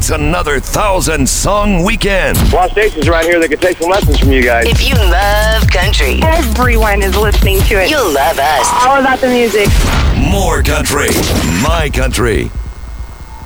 It's another 1,000-song weekend. A lot of stations around here that could take some lessons from you guys. If you love country, everyone is listening to it. You'll love us. All about the music. More country, my country.